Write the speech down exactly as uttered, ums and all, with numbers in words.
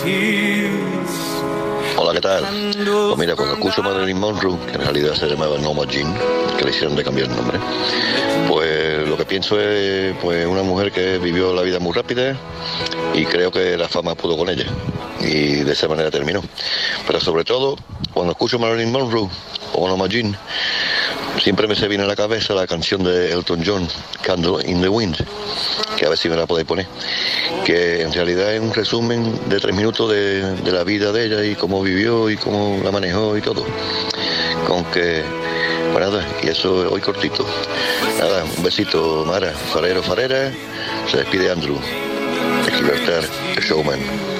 Hola, ¿qué tal? Pues mira, cuando escucho Marilyn Monroe, que en realidad se llamaba Norma Jean, que le hicieron de cambiar el nombre, pues lo que pienso es pues una mujer que vivió la vida muy rápida y creo que la fama pudo con ella y de esa manera terminó. Pero sobre todo, cuando escucho Marilyn Monroe o Norma Jean, siempre me se viene a la cabeza la canción de Elton John, Candle in the Wind, que a ver si me la podéis poner, que en realidad es un resumen de tres minutos de, de la vida de ella y cómo vivió y cómo la manejó y todo. Con que, pues nada, y eso hoy cortito. Nada, un besito, Mara, farero, farera, se despide Andrew, el Gibraltar, el showman.